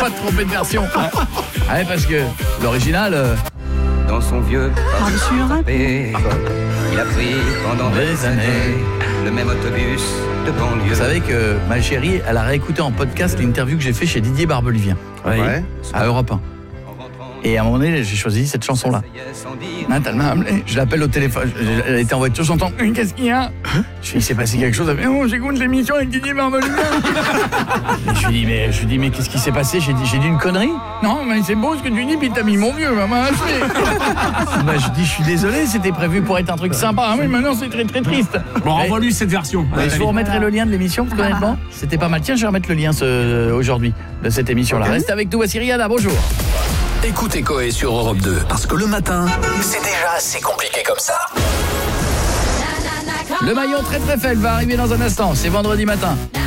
pas te tromper de version. Ouais, parce que l'original... Dans son vieux sûr. il a pris pendant des années le même autobus de banlieue. Vous savez que ma chérie, elle a réécouté en podcast l'interview que j'ai fait chez Didier Barbelivien. Ouais. À Europe 1. Et à un moment donné, j'ai choisi cette chanson-là. Je l'appelle au téléphone. Elle était en voiture, j'entends « Qu'est-ce qu'il y a ?» Je lui dis « Il s'est passé quelque chose. » Elle fait « Oh, j'écoute l'émission avec Didier Barbelivien. » Je lui dis « Mais qu'est-ce qui s'est passé ? J'ai dit une connerie ? » « Non, mais c'est beau ce que tu dis, puis t'as mis mon vieux, maman. » Je dis « Je suis désolé, c'était prévu pour être un truc sympa. Ah, mais maintenant, c'est très très triste. » Bon, renvoie-lui cette version. Je vous remettrai le lien de l'émission, parce qu'honnêtement, c'était pas mal. Tiens, je vais remettre le lien aujourd'hui de cette émission-là. Okay. Reste avec nous, voici Rihanna, bonjour. Écoutez Coé sur Europe 2, parce que le matin, c'est déjà assez compliqué comme ça. Le maillon très très faible va arriver dans un instant, c'est vendredi matin.